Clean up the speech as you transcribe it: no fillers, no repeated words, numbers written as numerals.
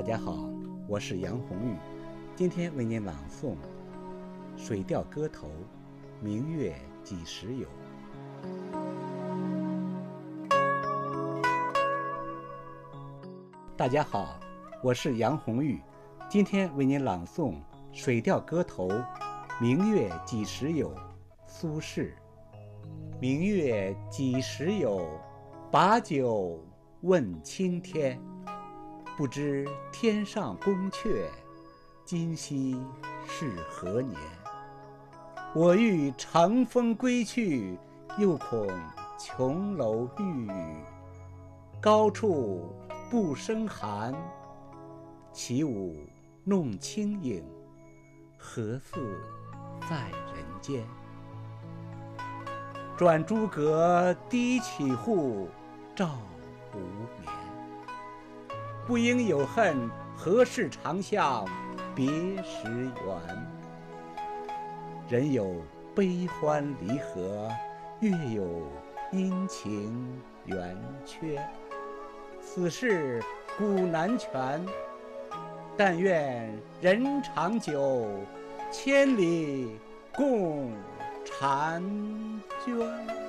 大家好，我是杨红玉，今天为您朗诵《水调歌头·明月几时有》。大家好，我是杨红玉，今天为您朗诵《水调歌头·明月几时有》。苏轼。明月几时有？把酒问青天。不知天上宫阙，今夕是何年？我欲乘风归去，又恐琼楼玉宇。高处不胜寒，起舞弄清影，何似在人间？转朱阁，低绮户，照无眠。不应有恨，何事长向别时圆？人有悲欢离合，月有阴晴圆缺。此事古难全，但愿人长久，千里共婵娟。